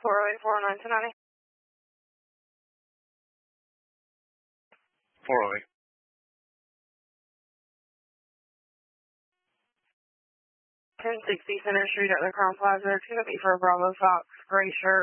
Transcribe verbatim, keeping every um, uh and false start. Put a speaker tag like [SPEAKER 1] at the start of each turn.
[SPEAKER 1] four oh eight, four oh nine, two ninety.
[SPEAKER 2] four oh eight.
[SPEAKER 1] ten sixty Center Street at the Crown Plaza. It's going to be for Bravo Fox, gray shirt.